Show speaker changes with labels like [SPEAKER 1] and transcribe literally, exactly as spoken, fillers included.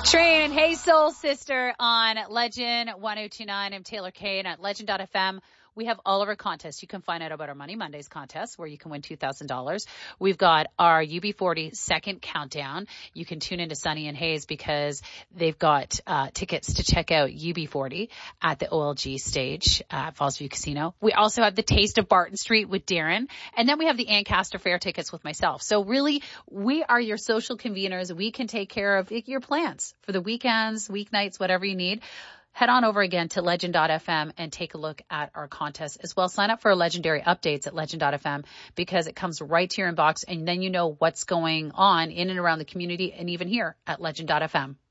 [SPEAKER 1] Train and Hey Soul Sister on Legend one oh two nine. I'm Taylor Kane at legend dot f m. We have all of our contests. You can find out about our Money Mondays contest where you can win two thousand dollars. We've got our U B forty second countdown. You can tune into Sunny and Hayes because they've got uh, tickets to check out U B forty at the O L G stage at Falls View Casino. We also have the Taste of Barton Street with Darren. And then we have the Ancaster Fair tickets with myself. So really, we are your social conveners. We can take care of your plans for the weekends, weeknights, whatever you need. Head on over again to legend dot f m and take a look at our contest as well. Sign up for our legendary updates at legend dot f m because it comes right to your inbox and then you know what's going on in and around the community and even here at legend dot f m.